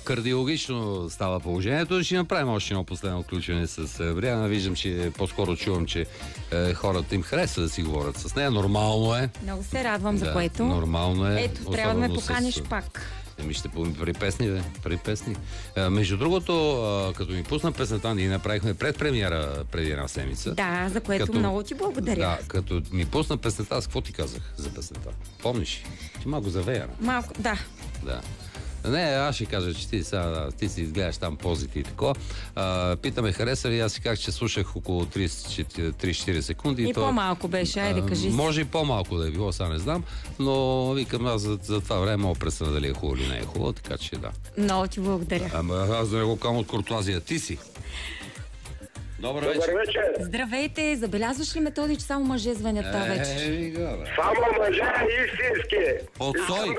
кардиологично става положението. Ще направим още едно последно включване с Бриана. Виждам, че по-скоро чувам, че хората им харесва да си говорят с нея. Нормално е. Много се радвам за което. Нормално е. Ето, трябва да ме поканиш пак. Ще при песни, При песни. Между другото, като ми пусна песната, ние направихме предпремиера преди една седмица. Да, за което много ти благодаря. Да, като ми пусна песната, аз какво ти казах за песната? Помниш? Ти малко завеяна. Малко, да. Да. Не, аз ще кажа, че ти си изгледаш там позите и такова. Питаме, хареса ли? Аз си казах, че слушах около 30-40 секунди. И по-малко беше, айде кажи си. Може и по-малко да е било, сега не знам, но викам, аз за това време мога пресна дали е хубаво или не е хубаво, така че да. Много ти благодаря. Аз да не го кам от куртуазия. Ти си. Добър вечер. Здравейте, забелязваш ли, Методи, че само мъже звънят тази вечер? Само мъже истински. Отсой.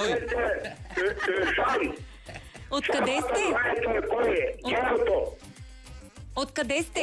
Откъде сте? Откъде сте?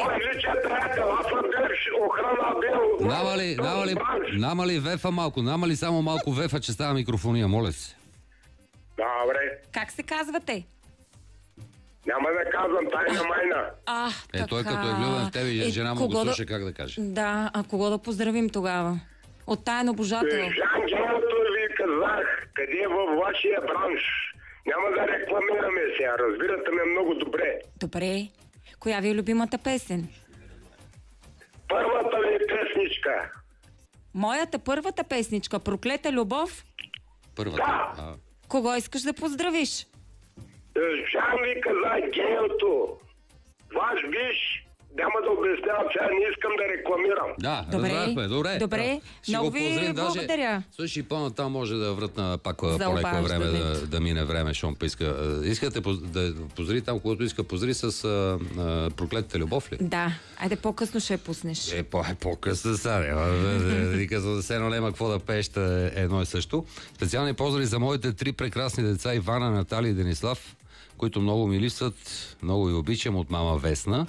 Нама ли вефа малко? Нама ли само малко вефа, че става микрофония, моля се? Добре. Как се казвате? Няма да казвам, тайна майна. Така. Той като е влюбен в тебе и жена му го слуша, как да каже? Да, а кого да поздравим тогава? От таен обожател. Жан Гелото ви казах, къде е във вашия бранш. Няма да рекламираме сега, разбирате ме много добре. Добре. Коя ви е любимата песен? Първата ви песничка. Моята първата песничка, Проклета любов? Първата. Да. Кого искаш да поздравиш? Жан ви казах Гелото. Ваш биш. Няма да обяснявам, че не искам да рекламирам. Да, добре. Добре, много ви благодаря. Слушай, по-натам може да вратна пак по-леко време да мине време, щом иска. Искате да поздрави там, когато иска поздрави с проклетата любов ли? Да, айде по-късно ще я пуснеш. По-късно са, вика за да се няма какво да пееш, едно и също. Специални поздрави за моите 3 прекрасни деца, Ивана, Натали и Денислав, които много ми липсват, много ви обичам, от мама Весна.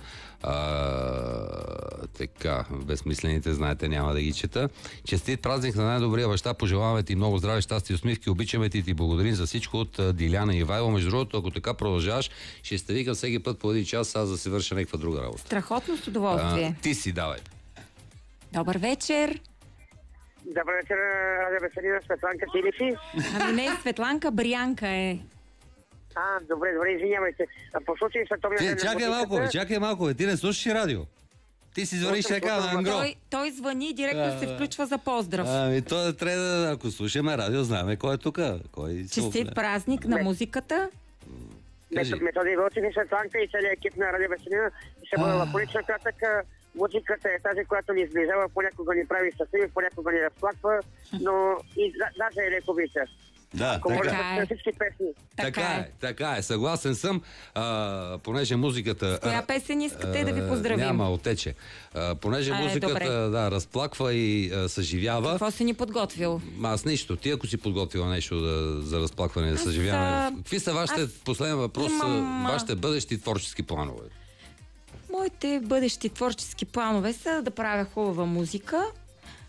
Така, безсмислените, знаете, няма да ги чета. Честит празник на най-добрия баща, пожелаваме ти много здраве, щастие и усмивки, обичаме ти и ти благодарим за всичко от Диляна и Ивайло. Между другото, ако така продължаваш, ще сте викам всеки път по един час, аз да си върша някаква друга работа. Страхотно с удоволствие. Ти си, давай. Добър вечер. Добър вечер, Радио Веселина, Светланка, ти ли си? Ами не, Светланка, Бриянка е. Добре, извинявайте. Послушай световния ден на музиката. Чакай малко, ти не слушаш радио. Ти си звъниш така на ангро. Той звъни и директно се включва за поздрав. То трябва да, ако слушаме радио, знаем кой е тук. Честит празник на музиката. Методи Вълчев и Светланка и целият екип на Радио Веселина. Ще бъда лаконично кратък. Музиката е тази, която ни сближава, понякога ни прави щастливи, понякога ни разплаква, но и даже е леко обича. Да, така е. Съгласен съм, понеже музиката... С коя песен искате да ви поздравим? Няма, отече. Понеже музиката разплаква и съживява... Какво си ни подготвил? Аз нищо. Ти ако си подготвила нещо за разплакване и съживяване... Какви са вашите, последен въпрос, вашите бъдещи творчески планове? Моите бъдещи творчески планове са да правя хубава музика,